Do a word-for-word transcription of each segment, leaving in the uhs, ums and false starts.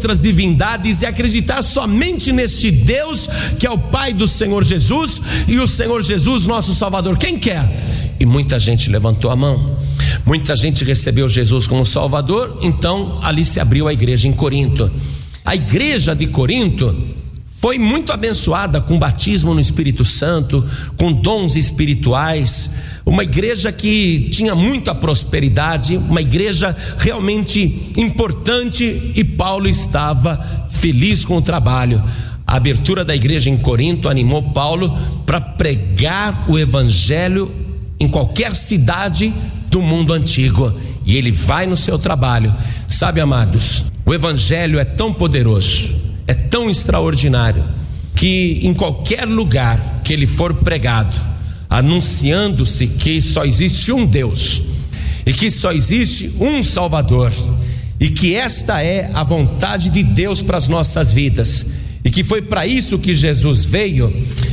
outras divindades e acreditar somente neste Deus que é o Pai do Senhor Jesus e o Senhor Jesus nosso Salvador. Quem quer? E muita gente levantou a mão, muita gente recebeu Jesus como Salvador. Então ali se abriu a igreja em Corinto. A igreja de Corinto foi muito abençoada com batismo no Espírito Santo, com dons espirituais, uma igreja que tinha muita prosperidade, uma igreja realmente importante, e Paulo estava feliz com o trabalho. A abertura da igreja em Corinto animou Paulo para pregar o evangelho em qualquer cidade do mundo antigo, e ele vai no seu trabalho. Sabe, amados, o evangelho é tão poderoso, é tão extraordinário, que em qualquer lugar que ele for pregado, anunciando-se que só existe um Deus e que só existe um Salvador, e que esta é a vontade de Deus para as nossas vidas, e que foi para isso que Jesus veio,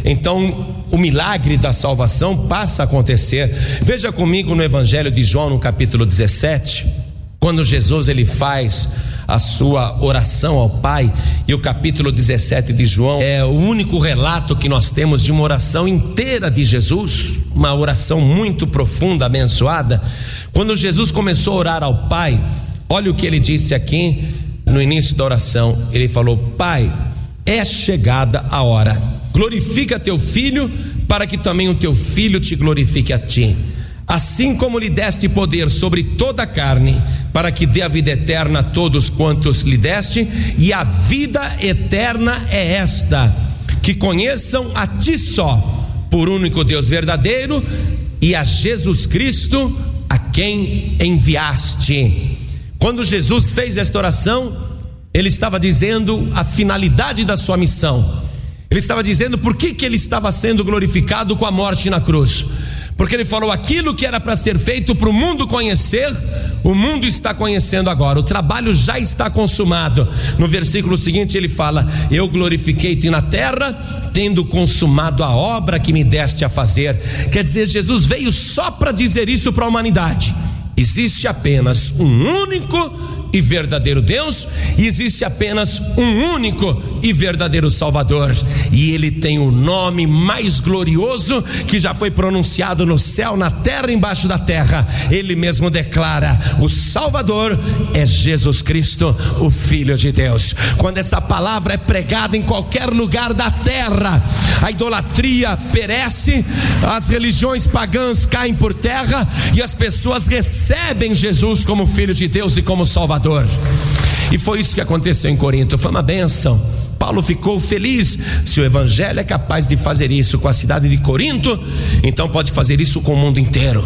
então o milagre da salvação passa a acontecer. Veja comigo no Evangelho de João, no capítulo dezessete, quando Jesus ele faz a sua oração ao Pai, e o capítulo dezessete de João é o único relato que nós temos de uma oração inteira de Jesus, uma oração muito profunda, abençoada. Quando Jesus começou a orar ao Pai, olha o que ele disse aqui no início da oração. Ele falou: Pai, é chegada a hora, glorifica teu filho, para que também o teu filho te glorifique a ti, assim como lhe deste poder sobre toda a carne, para que dê a vida eterna a todos quantos lhe deste. E a vida eterna é esta, que conheçam a ti só, por único Deus verdadeiro, e a Jesus Cristo, a quem enviaste. Quando Jesus fez esta oração, ele estava dizendo a finalidade da sua missão. Ele estava dizendo por que que ele estava sendo glorificado com a morte na cruz. Porque ele falou: aquilo que era para ser feito para o mundo conhecer, o mundo está conhecendo agora, o trabalho já está consumado. No versículo seguinte ele fala: eu glorifiquei-te na terra, tendo consumado a obra que me deste a fazer. Quer dizer, Jesus veio só para dizer isso para a humanidade: existe apenas um único e verdadeiro Deus, e existe apenas um único e verdadeiro Salvador, e ele tem o nome mais glorioso que já foi pronunciado no céu, na terra, embaixo da terra. Ele mesmo declara: o Salvador é Jesus Cristo, o Filho de Deus. Quando essa palavra é pregada em qualquer lugar da terra, a idolatria perece, as religiões pagãs caem por terra, e as pessoas recebem Jesus como Filho de Deus e como Salvador. E foi isso que aconteceu em Corinto. Foi uma bênção. Paulo ficou feliz. Se o evangelho é capaz de fazer isso com a cidade de Corinto, então pode fazer isso com o mundo inteiro.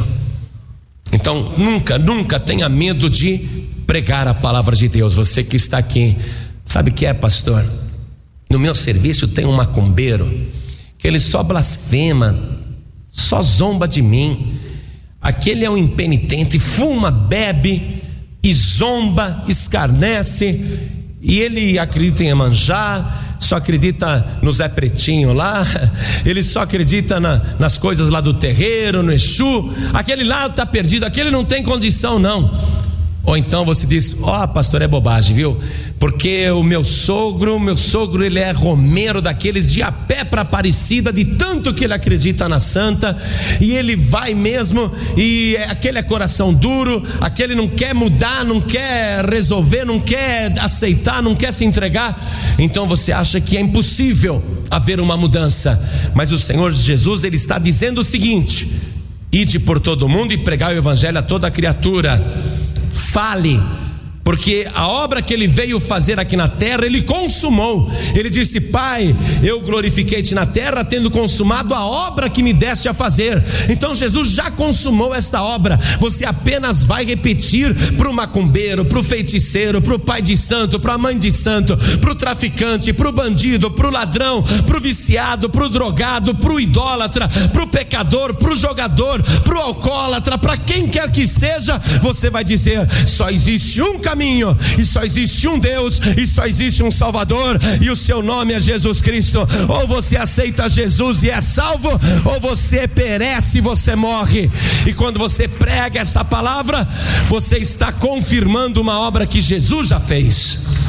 Então nunca, nunca tenha medo de pregar a palavra de Deus. Você que está aqui, sabe o que é, pastor? No meu serviço tem um macumbeiro que ele só blasfema, só zomba de mim. Aquele é um impenitente, fuma, bebe e zomba, escarnece, e ele acredita em Iemanjá, só acredita no Zé Pretinho lá, ele só acredita na, nas coisas lá do terreiro, no Exu. Aquele lá está perdido, aquele não tem condição não. Ou então você diz: ó, oh, pastor, é bobagem, viu? Porque o meu sogro, meu sogro ele é romeiro daqueles de a pé para Aparecida, de tanto que ele acredita na santa, e ele vai mesmo, e aquele é coração duro, aquele não quer mudar, não quer resolver, não quer aceitar, não quer se entregar. Então você acha que é impossível haver uma mudança, mas o Senhor Jesus ele está dizendo o seguinte: ide por todo mundo e pregai o evangelho a toda criatura. Fale, porque a obra que ele veio fazer aqui na terra, ele consumou. Ele disse: Pai, eu glorifiquei-te na terra, tendo consumado a obra que me deste a fazer. Então Jesus já consumou esta obra. Você apenas vai repetir para o macumbeiro, para o feiticeiro, para o pai de santo, para a mãe de santo, para o traficante, para o bandido, para o ladrão, para o viciado, para o drogado, para o idólatra, para o pecador, para o jogador, para o alcoólatra, para quem quer que seja. Você vai dizer: só existe um caminho, e só existe um Deus, e só existe um Salvador, e o seu nome é Jesus Cristo. Ou você aceita Jesus e é salvo, ou você perece e você morre. E quando você prega essa palavra, você está confirmando uma obra que Jesus já fez.